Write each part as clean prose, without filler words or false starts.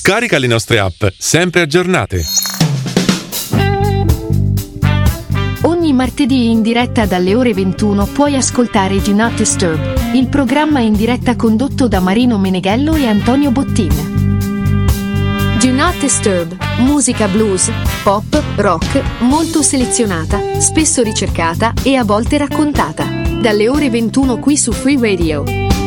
Scarica le nostre app, sempre aggiornate. Ogni martedì in diretta dalle ore 21 puoi ascoltare Do Not Disturb, il programma in diretta condotto da Marino Meneghello e Antonio Bottin. Do Not Disturb, musica blues, pop, rock, molto selezionata, spesso ricercata e a volte raccontata. Dalle ore 21 qui su Free Radio.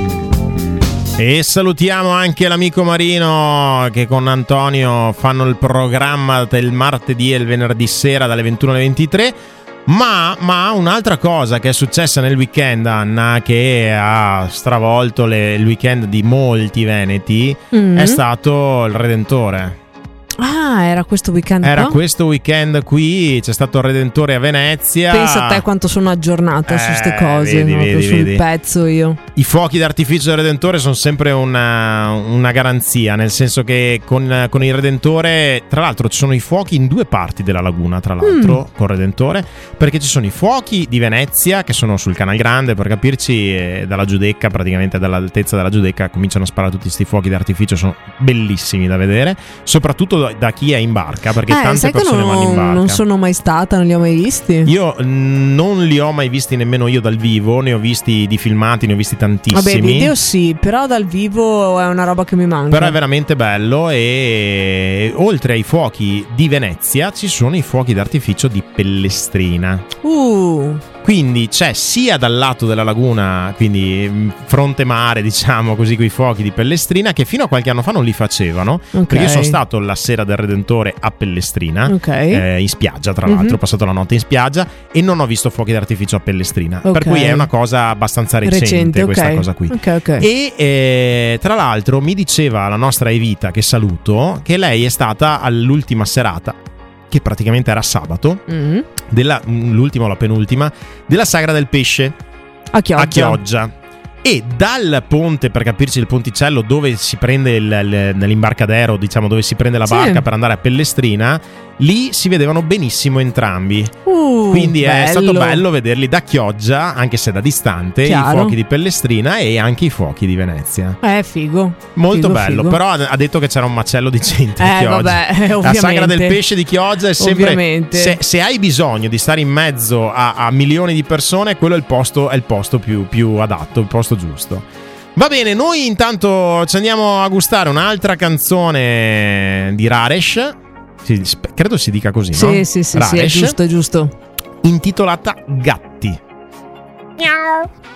E salutiamo anche l'amico Marino che con Antonio fanno il programma del martedì e il venerdì sera dalle 21 alle 23. Ma un'altra cosa che è successa nel weekend, Anna, che ha stravolto il weekend di molti veneti, è stato il Redentore. Ah, era questo weekend Era qua? questo weekend qui, c'è stato il Redentore a Venezia. Pensa a te quanto sono aggiornata su queste cose, vedi, sul pezzo io. I fuochi d'artificio del Redentore sono sempre una garanzia, nel senso che con il Redentore, tra l'altro ci sono i fuochi in due parti della laguna, tra l'altro, con Redentore, perché ci sono i fuochi di Venezia, che sono sul Canal Grande, per capirci, dalla Giudecca, praticamente dall'altezza della Giudecca, cominciano a sparare tutti questi fuochi d'artificio, sono bellissimi da vedere, soprattutto da chi è in barca, perché tante persone vanno in barca. Non sono mai stata, non li ho mai visti. Io non li ho mai visti nemmeno io dal vivo, ne ho visti di filmati, ne ho visti tantissimi. Vabbè, video sì, però dal vivo è una roba che mi manca. Però è veramente bello, e oltre ai fuochi di Venezia ci sono i fuochi d'artificio di Pellestrina. Quindi c'è sia dal lato della laguna, quindi fronte mare, diciamo così, quei fuochi di Pellestrina, che fino a qualche anno fa non li facevano. Perché io sono stato la sera del Redentore a Pellestrina, in spiaggia, tra l'altro, ho passato la notte in spiaggia e non ho visto fuochi d'artificio a Pellestrina. Per cui è una cosa abbastanza recente questa cosa qui. E tra l'altro mi diceva la nostra Evita, che saluto, che lei è stata all'ultima serata, che praticamente era sabato, l'ultima o la penultima, della Sagra del Pesce a Chioggia. E dal ponte, per capirci, il ponticello dove si prende nell'imbarcadero, diciamo, dove si prende la barca per andare a Pellestrina, lì si vedevano benissimo entrambi. Quindi è stato bello vederli da Chioggia, anche se da distante, i fuochi di Pellestrina e anche i fuochi di Venezia. Figo. Molto bello, però ha detto che c'era un macello di gente a Chioggia. Vabbè, ovviamente. La Sagra del Pesce di Chioggia è sempre, se hai bisogno di stare in mezzo a milioni di persone, quello è il posto più adatto, il posto giusto. Va bene, noi intanto ci andiamo a gustare un'altra canzone di Raresh. Credo si dica così, no? Sì, Raresh, è giusto. Intitolata Gatti. Miau.